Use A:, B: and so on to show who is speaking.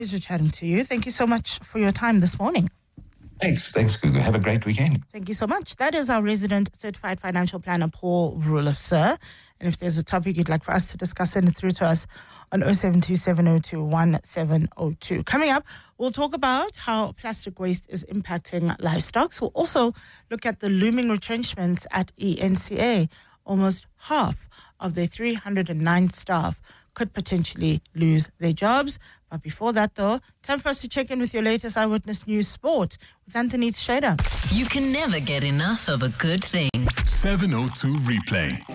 A: Pleasure chatting to you. Thank you so much for your time this morning.
B: Thanks, Gugu. Have a great weekend.
A: Thank you so much. That is our resident certified financial planner, Paul Roelof, sir. And if there's a topic you'd like for us to discuss, send it through to us on 0727021702. Coming up, we'll talk about how plastic waste is impacting livestock. We'll also look at the looming retrenchments at ENCA. Almost half of their 309 staff could potentially lose their jobs. But before that, though, time for us to check in with your latest Eyewitness News Sport with Anthony Tsheda.
C: You can never get enough of a good thing.
D: 702 Replay.